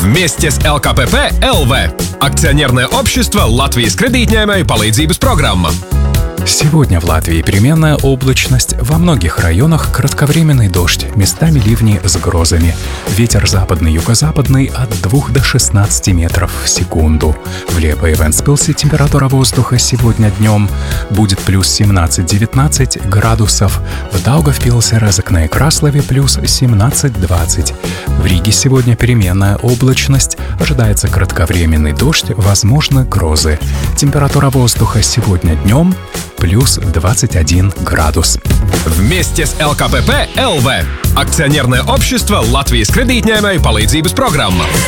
Вместе с ЛКПП ЛВ. Акционерное общество Латвijas кредитņēmēju palīdzības программа. Сегодня в Латвии переменная облачность, во многих районах кратковременный дождь, местами ливни с грозами. Ветер западный, юго-западный от 2 до 16 метров в секунду. В Лепо и Вентспилсе температура воздуха сегодня днем будет плюс 17-19 градусов. В Даугавпилсе, Резекне и Краслове плюс 17-20. В Риге сегодня переменная облачность, ожидается кратковременный дождь, возможно грозы. Температура воздуха сегодня днем плюс 21 градус. Вместе с ЛКПП ЛВ. Акционерное общество Латвijas кредитņēmēju palīdzības программа.